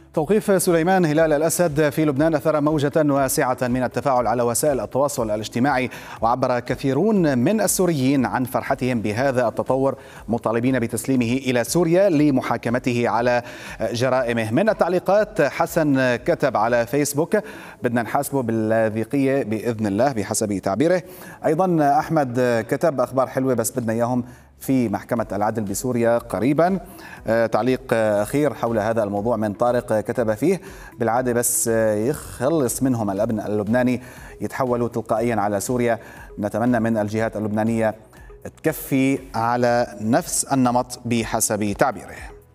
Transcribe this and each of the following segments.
توقيف سليمان هلال الأسد في لبنان أثار موجة واسعة من التفاعل على وسائل التواصل الاجتماعي، وعبر كثيرون من السوريين عن فرحتهم بهذا التطور، مطالبين بتسليمه إلى سوريا لمحاكمته على جرائمه. من التعليقات حسن كتب على فيسبوك: بدنا نحاسبه باللاذقية بإذن الله بحسب تعبيره. أيضا أحمد كتب: أخبار حلوة بس بدنا إياهم في محكمة العدل بسوريا قريبا. تعليق أخير حول هذا الموضوع من طارق كتب فيه: بالعادة بس يخلص منهم الأبن اللبناني يتحولوا تلقائيا على سوريا. نتمنى من الجهات اللبنانية تكفي على نفس النمط بحسب تعبيره.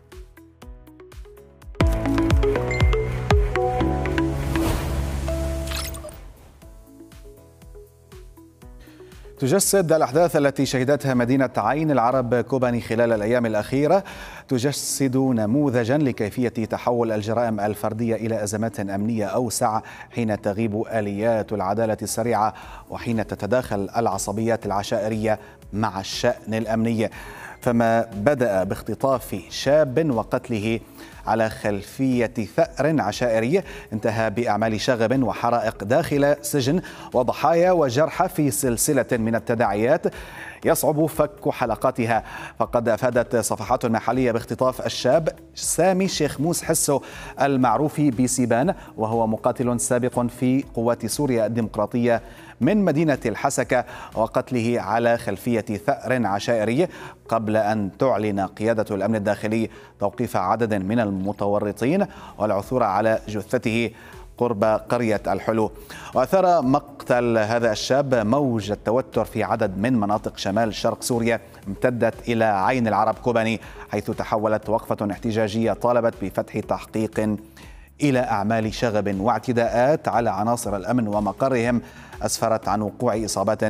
تجسد الأحداث التي شهدتها مدينة عين العرب كوباني خلال الأيام الأخيرة تجسد نموذجا لكيفية تحول الجرائم الفردية إلى أزمات أمنية أوسع حين تغيب آليات العدالة السريعة وحين تتداخل العصبيات العشائرية مع الشأن الأمني. فما بدأ باختطاف شاب وقتله على خلفية ثأر عشائري انتهى بأعمال شغب وحرائق داخل سجن وضحايا وجرحى في سلسلة من التداعيات يصعب فك حلقاتها. فقد أفادت صفحات محلية باختطاف الشاب سامي شيخ موس حسو المعروف بسيبان، وهو مقاتل سابق في قوات سوريا الديمقراطية، من مدينة الحسكة، وقتله على خلفية ثأر عشائري، قبل أن تعلن قيادة الأمن الداخلي توقيف عدد من المتورطين والعثور على جثته قرب قرية الحلو. وأثار مقتل هذا الشاب موجة توتر في عدد من مناطق شمال شرق سوريا امتدت إلى عين العرب كوباني، حيث تحولت وقفة احتجاجية طالبت بفتح تحقيق إلى أعمال شغب واعتداءات على عناصر الأمن ومقرهم، أسفرت عن وقوع إصابات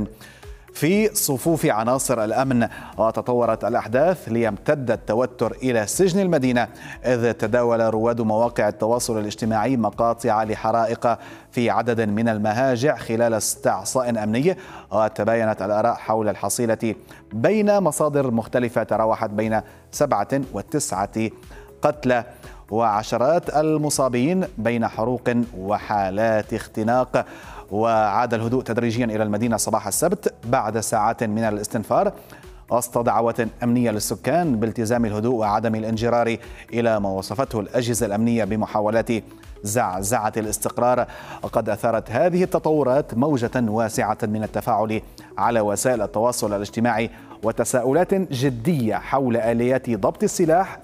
في صفوف عناصر الأمن. وتطورت الأحداث ليمتد التوتر إلى سجن المدينة، إذ تداول رواد مواقع التواصل الاجتماعي مقاطع لحرائق في عدد من المهاجع خلال استعصاء أمني. وتباينت الآراء حول الحصيلة بين مصادر مختلفة تراوحت بين 7 و9 قتلى وعشرات المصابين بين حروق وحالات اختناق. وعاد الهدوء تدريجيا إلى المدينة صباح السبت بعد ساعات من الاستنفار، وسط دعوات أمنية للسكان بالتزام الهدوء وعدم الانجرار إلى ما وصفته الأجهزة الأمنية بمحاولات زعزعة الاستقرار. وقد أثارت هذه التطورات موجة واسعة من التفاعل على وسائل التواصل الاجتماعي وتساؤلات جدية حول آليات ضبط السلاح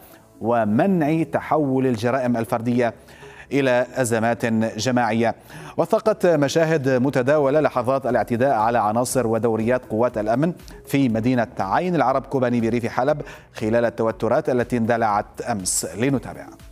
ومنع تحول الجرائم الفردية إلى أزمات جماعية. وثقت مشاهد متداولة لحظات الاعتداء على عناصر ودوريات قوات الأمن في مدينة عين العرب كوباني بريف حلب خلال التوترات التي اندلعت أمس. لنتابع.